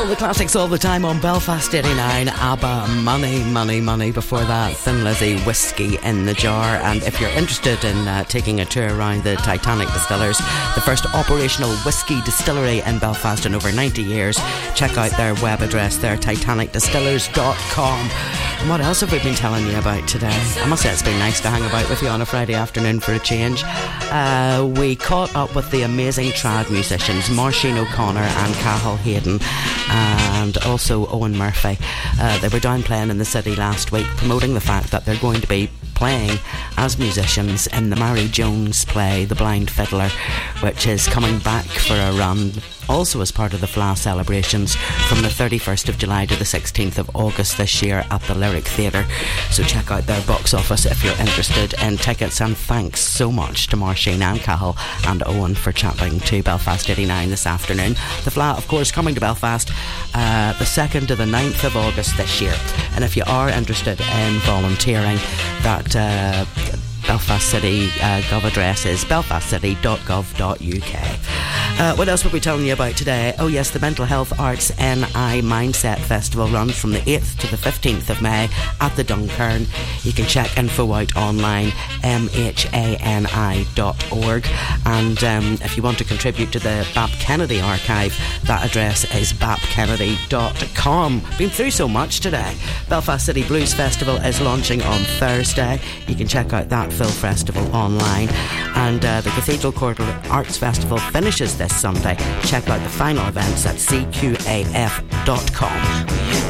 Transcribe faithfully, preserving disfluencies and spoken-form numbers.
All the classics all the time on Belfast eighty-nine. ABBA, Money, Money, Money. Before that, Thin Lizzy, Whiskey in the Jar. And if you're interested in uh, taking a tour around the Titanic Distillers, the first operational whiskey distillery in Belfast in over ninety years, check out their web address there, titanic distillers dot com. And what else have we been telling you about today? I must say it's been nice to hang about with you on a Friday afternoon for a change. Uh, we caught up with the amazing trad musicians Máirtín O'Connor and Cathal Hayden, and also Owen Murphy. Uh, they were down playing in the city last week, promoting the fact that they're going to be playing as musicians in the Mary Jones play The Blind Fiddler, which is coming back for a run, also as part of the Fleadh celebrations, from the thirty-first of July to the sixteenth of August this year at the Lyric Theatre. So check out their box office if you're interested in tickets. And thanks so much to Máirtín and Cathal and Owen for chatting to Belfast eighty-nine this afternoon. The Fleadh, of course, coming to Belfast uh, the second to the ninth of August this year. And if you are interested in volunteering, that uh, Belfast City uh, Gov address is belfast city dot gov dot u k. Uh, what else were we telling you about today? Oh yes, the Mental Health Arts N I Mindset Festival runs from the eighth to the fifteenth of May at the Dunkern. You can check info out online, m h a n i dot org. And um, if you want to contribute to the Bap Kennedy archive, that address is bap kennedy dot com. Been through so much today. Belfast City Blues Festival is launching on Thursday. You can check out that Phil Festival online. And uh, the Cathedral Court Arts Festival finishes this Sunday. Check out the final events at c q a f dot com.